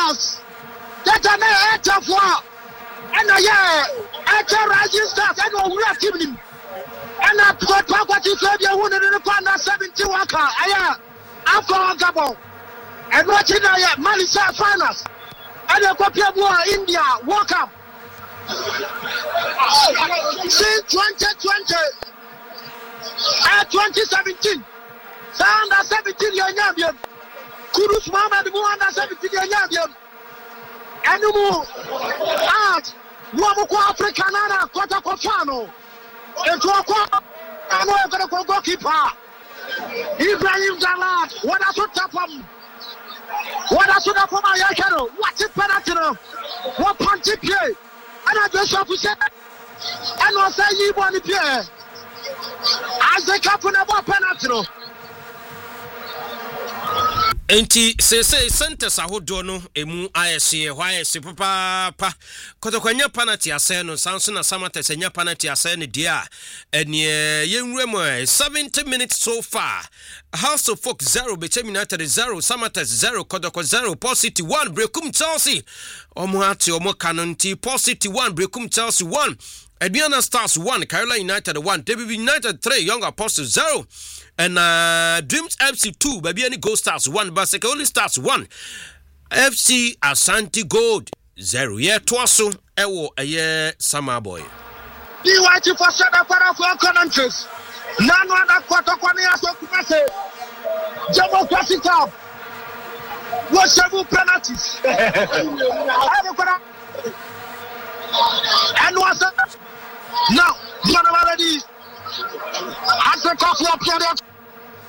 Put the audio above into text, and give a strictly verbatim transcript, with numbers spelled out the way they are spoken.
Stars. That's an eight of war. And a year, eight Rising Stars. And we are teaming. And I got property to be a wounded in the corner seventy worker. I am. I'm for Gabon. And watching the Malaysia finals. And the copy of war India World Cup. Since twenty twenty. At twenty seventeen. Under seventeen year Yamiam. Kudus Mohammed under seventeen year Yamiam. And you move. Art. Wamoko Africanana, Kota Kofano. And to a quarter. I'm going to go goalkeeper. Ibrahim Dalat. What a sort of them. What a sort of my Yakaro. What's it penalty? What punch it play? And I just have to say. And I say you want to play. As the captain of a penalty. Enti se se centers ahodo no emu ayese hwaayese papa pa kotokwanya penalty ase no sanso na samata senya penalty ase ne dia ene yenwura mu seventy minutes so far. House of Folk zero Bechem United zero Samata zero Kodoko zero Paul City one Brekum Chelsea omo ati omo kanonti Paul City one Brekum Chelsea one Edbiana Stars one Carolina United one D B B United three Young Apostles zero and uh, Dreams F C two baby any Gold Stars one Baseke only Stars one F C Asante Gold zero yeah twaso ewo eye Sama Boy you want to for seven for countries none other quarter corner so kumase Jabo Classic Cup what several penalties and what's up now you are ready as the coffee up here